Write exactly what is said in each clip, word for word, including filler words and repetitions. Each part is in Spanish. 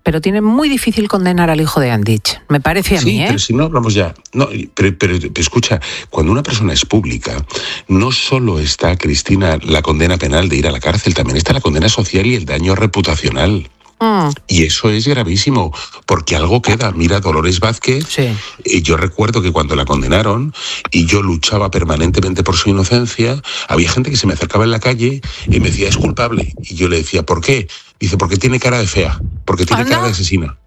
pero tienen muy difícil condenar al hijo de Andich. Me parece a sí, mí, ¿eh? pero si no hablamos ya. No, pero, pero, pero escucha, cuando una persona es pública, no solo está, Cristina, la condena penal de ir a la cárcel, también está la condena social y el daño reputacional. Mm. Y eso es gravísimo, porque algo queda. Mira, Dolores Vázquez, sí. eh, yo recuerdo que cuando la condenaron y yo luchaba permanentemente por su inocencia, había gente que se me acercaba en la calle y me decía, es culpable. Y yo le decía, ¿por qué? Dice, porque tiene cara de fea, porque tiene ¿Anda? cara de asesina.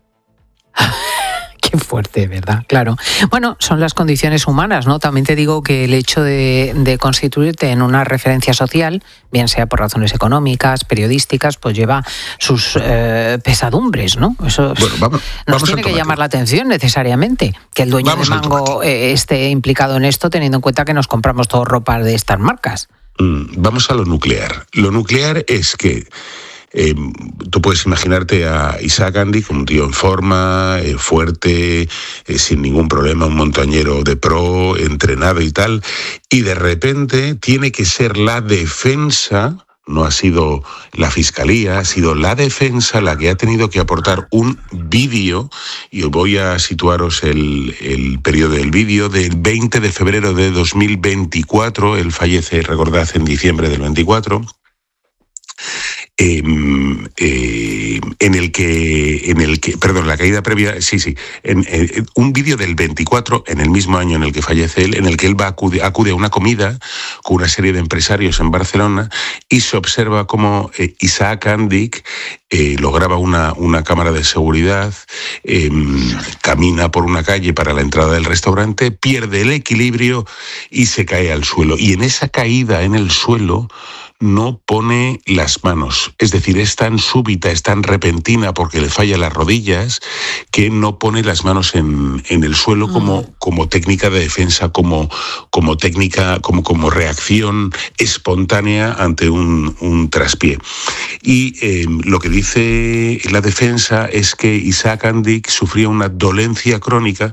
Qué fuerte, ¿verdad? Claro. Bueno, son las condiciones humanas, ¿no? También te digo que el hecho de, de constituirte en una referencia social, bien sea por razones económicas, periodísticas, pues lleva sus eh, pesadumbres, ¿no? Eso bueno, vamos, nos vamos tiene que llamar la atención necesariamente, que el dueño vamos de Mango eh, esté implicado en esto, teniendo en cuenta que nos compramos todo ropa de estas marcas. Mm, vamos a lo nuclear. Lo nuclear es que Eh, tú puedes imaginarte a Isaac Andic, un tío en forma, eh, fuerte, eh, sin ningún problema, un montañero de pro, entrenado y tal, y de repente tiene que ser la defensa, no ha sido la fiscalía, ha sido la defensa la que ha tenido que aportar un vídeo, y voy a situaros el, el periodo del vídeo, del veinte de febrero de dos mil veinticuatro, él fallece, recordad, en diciembre del veinticuatro, Eh, eh, en el que, en el que, perdón, la caída previa, sí, sí, en, en un vídeo del veinticuatro, en el mismo año en el que fallece él, en el que él va acude, acude a una comida con una serie de empresarios en Barcelona y se observa cómo eh, Isaac Andic eh, lo graba una, una cámara de seguridad, eh, camina por una calle para la entrada del restaurante, pierde el equilibrio y se cae al suelo. Y en esa caída en el suelo no pone las manos, es decir, es tan súbita, es tan repentina porque le falla las rodillas, que no pone las manos en, en el suelo como, como técnica de defensa, como, como técnica, como, como reacción espontánea ante un, un traspié. Y eh, lo que dice la defensa es que Isaac Andic sufría una dolencia crónica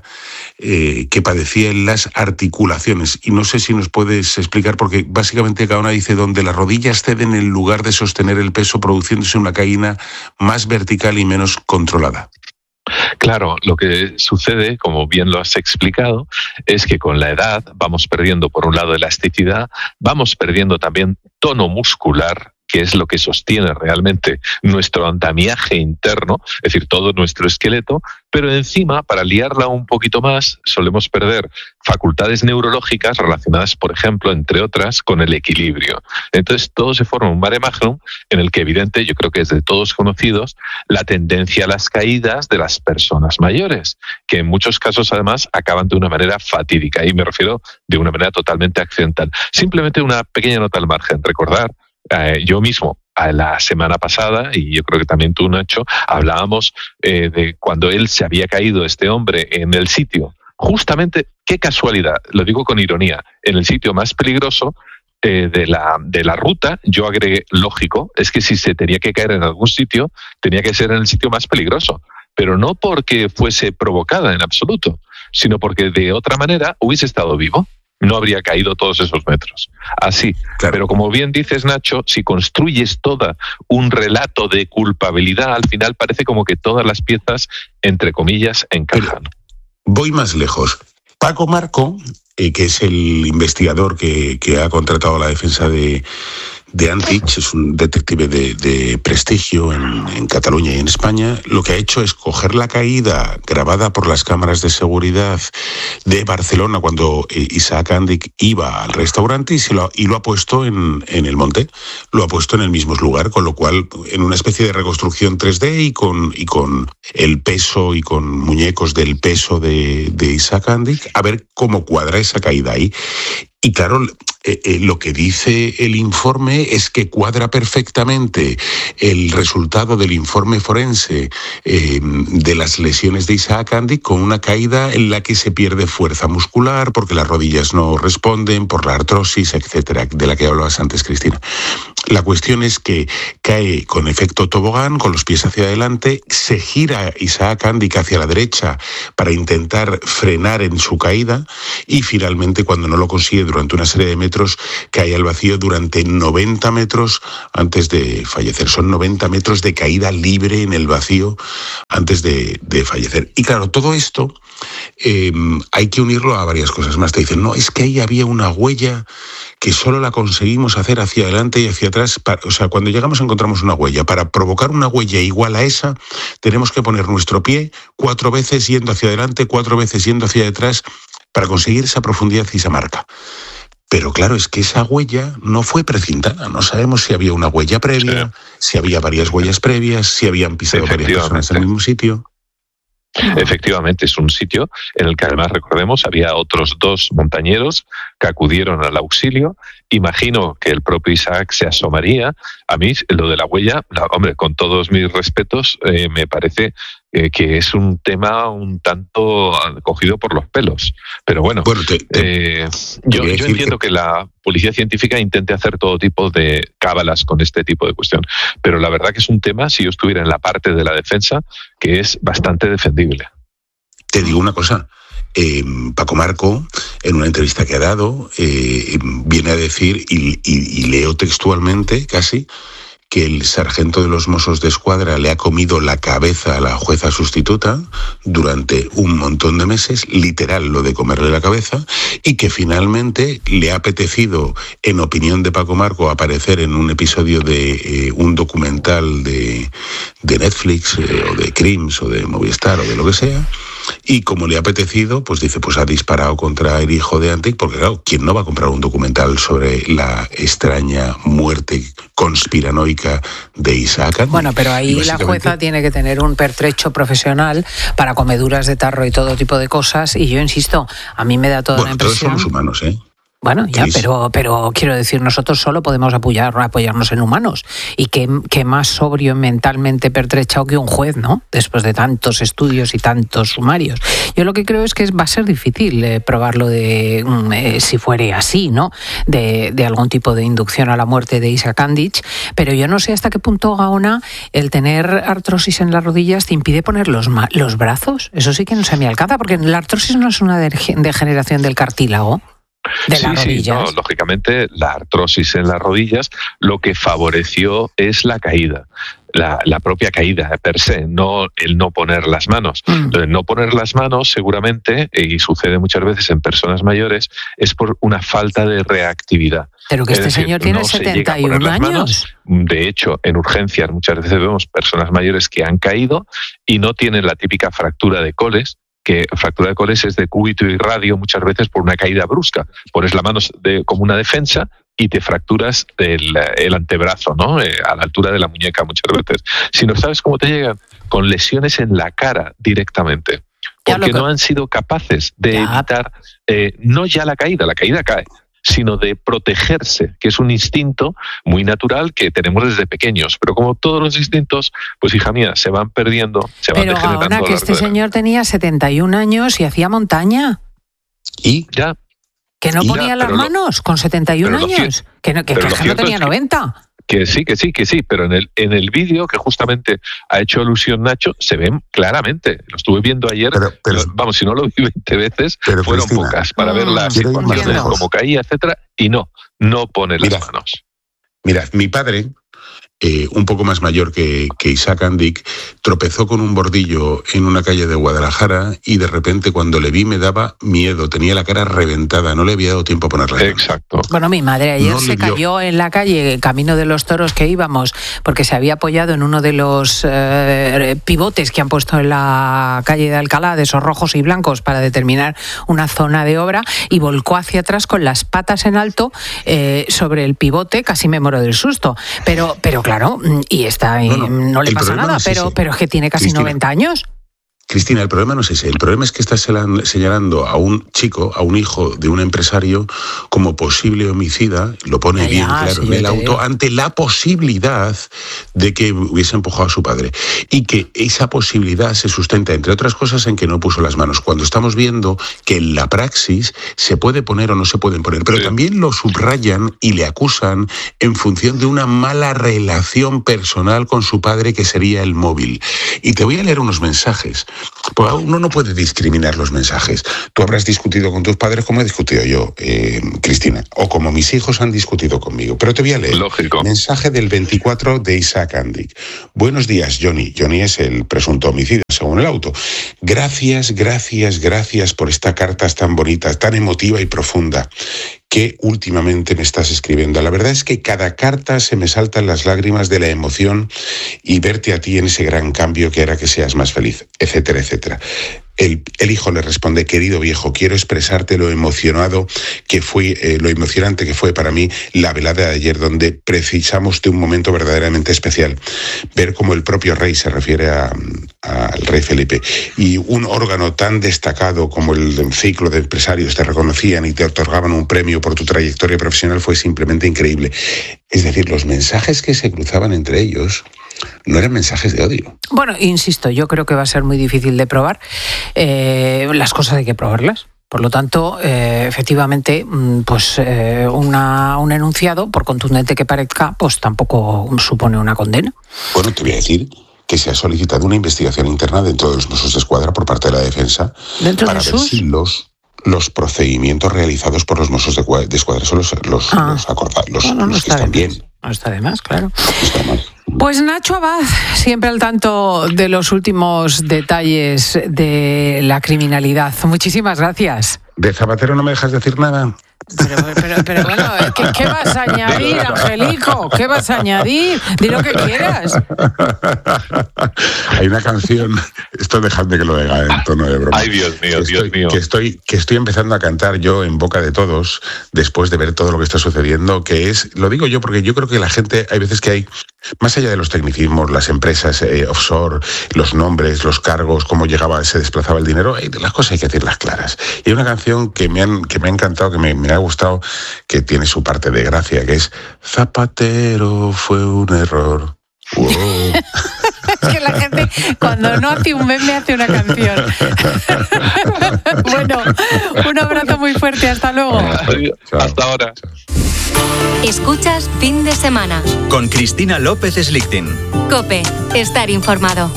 eh, que padecía en las articulaciones. Y no sé si nos puedes explicar, porque básicamente cada una dice donde la rodilla ceden en lugar de sostener el peso, produciéndose una caída más vertical y menos controlada. Claro, lo que sucede, como bien lo has explicado, es que con la edad vamos perdiendo, por un lado, elasticidad, vamos perdiendo también tono muscular, que es lo que sostiene realmente nuestro andamiaje interno, es decir, todo nuestro esqueleto, pero encima, para liarla un poquito más, solemos perder facultades neurológicas relacionadas, por ejemplo, entre otras, con el equilibrio. Entonces, todo se forma un mare magnum en el que, evidente, yo creo que es de todos conocidos, la tendencia a las caídas de las personas mayores, que en muchos casos, además, acaban de una manera fatídica, y me refiero de una manera totalmente accidental. Simplemente una pequeña nota al margen, recordar, Eh, yo mismo, a la semana pasada, y yo creo que también tú, Nacho, hablábamos eh, de cuando él se había caído, este hombre, en el sitio, justamente, qué casualidad, lo digo con ironía, en el sitio más peligroso eh, de, la, de la ruta. Yo agregué, lógico, es que si se tenía que caer en algún sitio, tenía que ser en el sitio más peligroso, pero no porque fuese provocada en absoluto, sino porque de otra manera hubiese estado vivo. No habría caído todos esos metros. Así. Claro. Pero como bien dices, Nacho, si construyes toda un relato de culpabilidad, al final parece como que todas las piezas, entre comillas, encajan. Pero voy más lejos. Paco Marco, eh, que es el investigador que, que ha contratado a la defensa de, de Andic, es un detective de, de prestigio en, en Cataluña y en España, lo que ha hecho es coger la caída grabada por las cámaras de seguridad de Barcelona cuando Isaac Andic iba al restaurante y, se lo, y lo ha puesto en, en el monte, lo ha puesto en el mismo lugar, con lo cual en una especie de reconstrucción tres D y con, y con el peso y con muñecos del peso de, de Isaac Andic, a ver cómo cuadra esa caída ahí. Y claro, eh, eh, lo que dice el informe es que cuadra perfectamente el resultado del informe forense eh, de las lesiones de Isaac Andic con una caída en la que se pierde fuerza muscular porque las rodillas no responden, por la artrosis, etcétera, de la que hablabas antes, Cristina. La cuestión es que cae con efecto tobogán, con los pies hacia adelante, se gira Isaac Andic hacia la derecha para intentar frenar en su caída y finalmente, cuando no lo consigue durante una serie de metros, cae al vacío durante noventa metros antes de fallecer. Son noventa metros de caída libre en el vacío antes de, de fallecer. Y claro, todo esto eh, hay que unirlo a varias cosas más. Te dicen, no, es que ahí había una huella que solo la conseguimos hacer hacia adelante y hacia atrás. Para, o sea, cuando llegamos encontramos una huella. Para provocar una huella igual a esa, tenemos que poner nuestro pie cuatro veces yendo hacia adelante, cuatro veces yendo hacia atrás, para conseguir esa profundidad y esa marca. Pero claro, es que esa huella no fue precintada. No sabemos si había una huella previa, sí. si había varias huellas previas, si habían pisado varias personas en el mismo sitio. Efectivamente, es un sitio en el que además, recordemos, había otros dos montañeros que acudieron al auxilio. Imagino que el propio Isaac se asomaría. A mí, lo de la huella, hombre, con todos mis respetos, eh, me parece eh, que es un tema un tanto cogido por los pelos. Pero bueno, bueno te, te, eh, yo, yo entiendo que... que la policía científica intente hacer todo tipo de cábalas con este tipo de cuestión. Pero la verdad que es un tema, si yo estuviera en la parte de la defensa, que es bastante defendible. Te digo una cosa. Eh, Paco Marco, en una entrevista que ha dado, eh, viene a decir, y, y, y leo textualmente casi, que el sargento de los Mossos de Escuadra le ha comido la cabeza a la jueza sustituta durante un montón de meses, literal lo de comerle la cabeza, y que finalmente le ha apetecido, en opinión de Paco Marco, aparecer en un episodio de eh, un documental de, de Netflix, eh, o de Crims, o de Movistar, o de lo que sea. Y como le ha apetecido, pues dice, pues ha disparado contra el hijo de Andic, porque claro, ¿quién no va a comprar un documental sobre la extraña muerte conspiranoica de Isaac Andic? Bueno, pero ahí básicamente... la jueza tiene que tener un pertrecho profesional para comeduras de tarro y todo tipo de cosas, y yo insisto, a mí me da toda bueno, la impresión... todos somos humanos, ¿eh? Bueno, ya, pero, pero quiero decir, nosotros solo podemos apoyar, apoyarnos en humanos. Y qué, qué más sobrio mentalmente pertrechado que un juez, ¿no? Después de tantos estudios y tantos sumarios. Yo lo que creo es que va a ser difícil eh, probarlo de, eh, si fuere así, ¿no? De, de algún tipo de inducción a la muerte de Isaac Andic. Pero yo no sé hasta qué punto, Gaona, el tener artrosis en las rodillas te impide poner los, los brazos. Eso sí que no se me alcanza, porque la artrosis no es una degeneración del cartílago. De sí, las sí, rodillas. No, lógicamente la artrosis en las rodillas lo que favoreció es la caída, la, la propia caída per se, no el no poner las manos. Mm. El no poner las manos seguramente, y sucede muchas veces en personas mayores, es por una falta de reactividad. Pero que es este decir, señor tiene no setenta y un años. Manos. De hecho, en urgencias muchas veces vemos personas mayores que han caído y no tienen la típica fractura de coles, que fractura de coles es de cúbito y radio muchas veces por una caída brusca. Pones la mano de, como una defensa y te fracturas el, el antebrazo, ¿no? Eh, a la altura de la muñeca muchas veces. Si no sabes cómo te llegan, con lesiones en la cara directamente. Porque no han sido capaces de ya. evitar, eh, no ya la caída, la caída cae, sino de protegerse, que es un instinto muy natural que tenemos desde pequeños. Pero como todos los instintos, pues hija mía, se van perdiendo, se van Pero degenerando. Pero ahora que este señor tenía setenta y un años y hacía montaña. ¿Y? Ya. Que no y ponía ya, las manos lo, con setenta y un años. Que no, que, que no tenía noventa. Que sí, que sí, que sí, pero en el en el vídeo que justamente ha hecho alusión Nacho, se ven claramente. Lo estuve viendo ayer, pero, pero, vamos, si no lo vi veinte veces, fueron Cristina, pocas para ver las situaciones, cómo caía, etcétera, y no, no pone mira, las manos. Mira, mi padre, eh, un poco más mayor que, que Isaac Andic, tropezó con un bordillo en una calle de Guadalajara y de repente cuando le vi me daba miedo, tenía la cara reventada, no le había dado tiempo a ponerla. Exacto. Bueno, mi madre ayer no se cayó en la calle, camino de los toros que íbamos, porque se había apoyado en uno de los eh, pivotes que han puesto en la calle de Alcalá, de esos rojos y blancos, para determinar una zona de obra, y volcó hacia atrás con las patas en alto eh, sobre el pivote, casi me muero del susto. Pero, pero claro, y está, no, no, no le pasa nada, no es pero, pero es que tiene casi Cristina, noventa años. Cristina, el problema no es ese. El problema es que estás señalando a un chico, a un hijo de un empresario, como posible homicida, lo pone ya, bien claro sí, en el auto, digo. ante la posibilidad de que hubiese empujado a su padre. Y que esa posibilidad se sustenta, entre otras cosas, en que no puso las manos. Cuando estamos viendo que en la praxis se puede poner o no se pueden poner, pero sí. también lo subrayan y le acusan en función de una mala relación personal con su padre, que sería el móvil. Y te voy a leer unos mensajes. Pues uno no puede discriminar los mensajes. Tú habrás discutido con tus padres como he discutido yo, eh, Cristina, o como mis hijos han discutido conmigo. Pero te voy a leer. Lógico. Mensaje del veinticuatro de Isaac Andic. Buenos días, Johnny. Johnny es el presunto homicida, según el auto. Gracias, gracias, gracias por esta carta tan bonita, tan emotiva y profunda que últimamente me estás escribiendo. La verdad es que cada carta se me saltan las lágrimas de la emoción y verte a ti en ese gran cambio que hará que seas más feliz, etcétera, etcétera. El, el hijo le responde: querido viejo, quiero expresarte lo emocionado que fue, eh, lo emocionante que fue para mí la velada de ayer, donde precisamos de un momento verdaderamente especial. Ver cómo el propio rey se refiere a, a, al rey Felipe, y un órgano tan destacado como el ciclo de empresarios te reconocían y te otorgaban un premio por tu trayectoria profesional fue simplemente increíble. Es decir, los mensajes que se cruzaban entre ellos no eran mensajes de odio. Bueno, insisto, yo creo que va a ser muy difícil de probar. Eh, las cosas hay que probarlas. Por lo tanto, eh, efectivamente, pues eh, una, un enunciado, por contundente que parezca, pues tampoco supone una condena. Bueno, te voy a decir que se ha solicitado una investigación interna dentro de los Mossos d'Esquadra por parte de la defensa ¿Dentro para de ver sus? si los los procedimientos realizados por los Mossos d'Esquadra son los, los, ah. los acordados, los, no, no, no los que está están de bien. No está de más, claro. Está mal. Pues Nacho Abad, siempre al tanto de los últimos detalles de la criminalidad. Muchísimas gracias. ¿De Zapatero no me dejas decir nada? Pero, pero, pero bueno, ¿qué, ¿qué vas a añadir, Angelico? ¿Qué vas a añadir? Di lo que quieras. Hay una canción, esto dejadme que lo diga en tono de broma. Ay, Dios mío, que Dios estoy, mío. Que estoy, que estoy empezando a cantar yo en boca de todos, después de ver todo lo que está sucediendo, que es, lo digo yo porque yo creo que la gente, hay veces que hay, más allá de los tecnicismos, las empresas eh, offshore, los nombres, los cargos, cómo llegaba, se desplazaba el dinero, hay, las cosas hay que decirlas claras. Y hay una canción que me, han, que me ha encantado, que me, me ha gustado, que tiene su parte de gracia, que es Zapatero fue un error. Wow. Es que la gente, cuando no hace un meme, hace una canción. Bueno, un abrazo muy fuerte, hasta luego. Chao. Hasta ahora. Chao. Escuchas Fin de Semana con Cristina López Slichting. COPE, estar informado.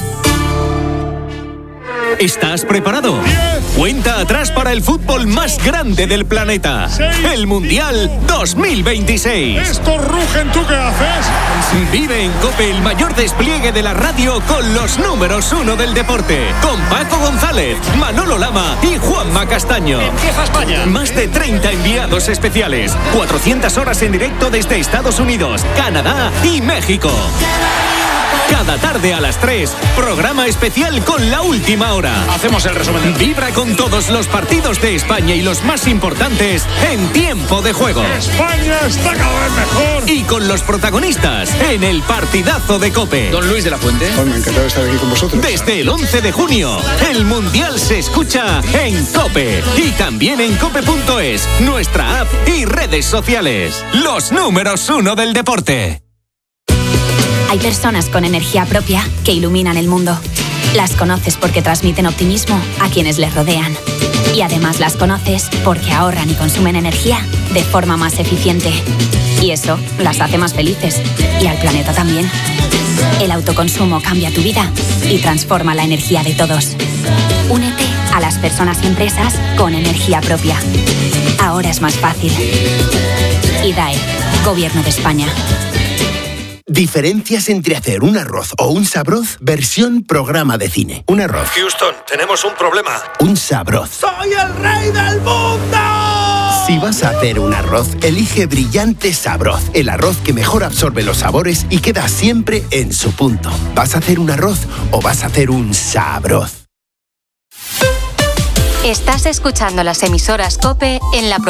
¿Estás preparado? Cuenta atrás para el fútbol más grande del planeta. El Mundial dos mil veintiséis. ¡Estos rugen! ¿Tú qué haces? Vive en COPE el mayor despliegue de la radio con los números uno del deporte. Con Paco González, Manolo Lama y Juanma Castaño. ¡Empieza España! Más de treinta enviados especiales. cuatrocientas horas en directo desde Estados Unidos, Canadá y México. Cada tarde a las tres, programa especial con La Última Hora. Hacemos el resumen. Vibra con todos los partidos de España y los más importantes en tiempo de juego. España está cada vez mejor. Y con los protagonistas en el partidazo de COPE. Don Luis de la Fuente. Pues me encantado de estar aquí con vosotros. Desde el once de junio, el Mundial se escucha en COPE. Y también en cope punto es, nuestra app y redes sociales. Los números uno del deporte. Hay personas con energía propia que iluminan el mundo. Las conoces porque transmiten optimismo a quienes les rodean. Y además las conoces porque ahorran y consumen energía de forma más eficiente. Y eso las hace más felices. Y al planeta también. El autoconsumo cambia tu vida y transforma la energía de todos. Únete a las personas y empresas con energía propia. Ahora es más fácil. I D A E, Gobierno de España. Diferencias entre hacer un arroz o un sabroz versión programa de cine. Un arroz. Houston, tenemos un problema. Un sabroz. ¡Soy el rey del mundo! Si vas a hacer un arroz, elige Brillante Sabroz. El arroz que mejor absorbe los sabores y queda siempre en su punto. ¿Vas a hacer un arroz o vas a hacer un sabroz? Estás escuchando las emisoras COPE en la